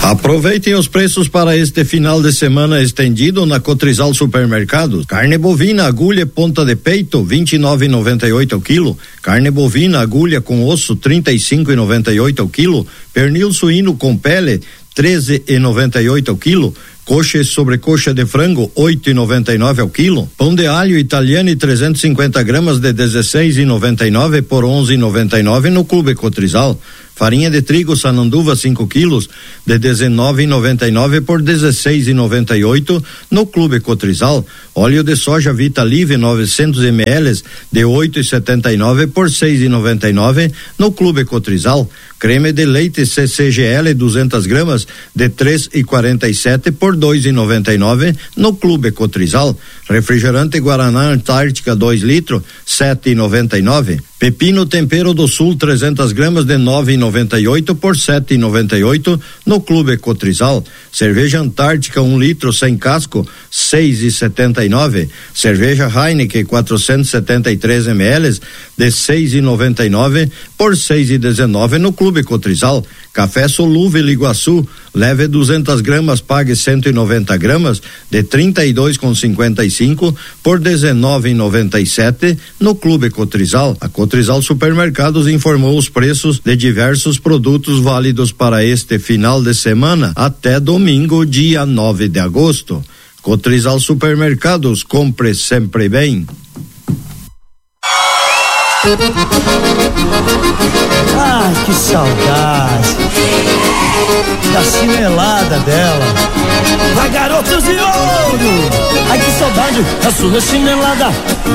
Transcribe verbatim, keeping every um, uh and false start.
Aproveitem os preços para este final de semana estendido na Cotrizal Supermercados. Carne bovina, agulha ponta de peito, vinte e nove e noventa e oito ao quilo. Carne bovina, agulha com osso, trinta e cinco e noventa e oito ao quilo. Pernil suíno com pele, treze e noventa e oito ao quilo. Coxa e sobrecoxa de frango, oito e noventa e nove ao quilo. Pão de alho italiano e trezentos e cinquenta gramas de dezesseis e noventa e nove por onze e noventa e nove no Clube Cotrizal. Farinha de trigo Sananduva cinco quilos de dezenove e noventa e nove por dezesseis e noventa e oito no Clube Cotrizal. Óleo de soja Vita Live novecentos mililitros de oito e setenta e nove por seis e noventa e nove no Clube Cotrizal. Creme de leite C C G L duzentas gramas de três e quarenta e sete por dois e noventa e nove no Clube Cotrizal. Refrigerante Guaraná Antártica dois litros sete e noventa e nove. Pepino Tempero do Sul trezentas gramas de nove e noventa e oito por sete e noventa e oito no Clube Cotrizal. Cerveja Antártica um litro sem casco seis e setenta e nove. Cerveja Heineken quatrocentos e setenta e três mililitros de seis e noventa e nove por seis e dezenove no Clube Cotrizal. Café Solúvel Iguaçu leve duzentas gramas, pague cento e noventa gramas de trinta e dois com cinquenta e cinco por dezenove e noventa e sete no Clube Cotrizal. A Cotrizal Supermercados informou os preços de diversos produtos válidos para este final de semana até domingo, dia nove de agosto. Cotrizal Supermercados, compre sempre bem. Ai, que saudade da chinelada dela. Vai, garotos de ouro! Ai, que saudade da sua chinelada.